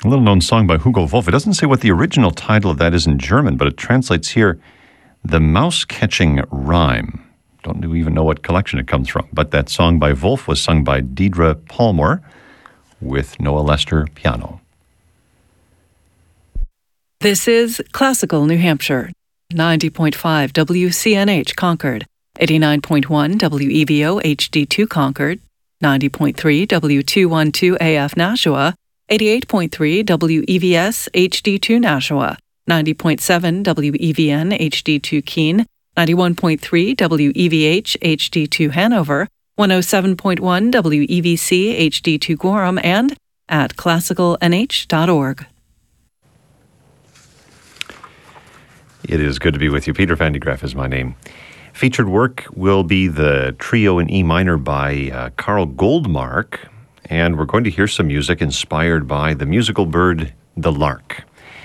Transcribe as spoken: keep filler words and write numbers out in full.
A little-known song by Hugo Wolf. It doesn't say what the original title of that is in German, but it translates here, The Mouse-Catching Rhyme. Don't even know what collection it comes from, but that song by Wolf was sung by Deidre Palmer with Noah Lester piano. This is Classical New Hampshire, ninety point five W C N H Concord, eighty-nine point one W E V O H D two Concord, ninety point three W two twelve A F Nashua, eighty-eight point three W E V S H D two Nashua, ninety point seven W E V N H D two Keene, ninety-one point three W E V H H D two Hanover, one oh seven point one W E V C H D two Gorham, and at classical n h dot org. It is good to be with you. Peter Van de Graaff is my name. Featured work will be the trio in E minor by uh, Carl Goldmark, and we're going to hear some music inspired by the musical bird, the lark.